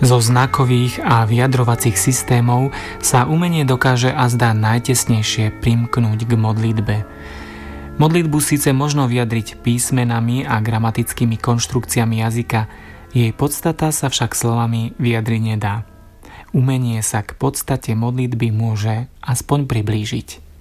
Zo znakových a vyjadrovacích systémov sa umenie dokáže azda najtesnejšie primknúť k modlitbe. Modlitbu síce možno vyjadriť písmenami a gramatickými konštrukciami jazyka, jej podstata sa však slovami vyjadriť nedá. Umenie sa k podstate modlitby môže aspoň priblížiť.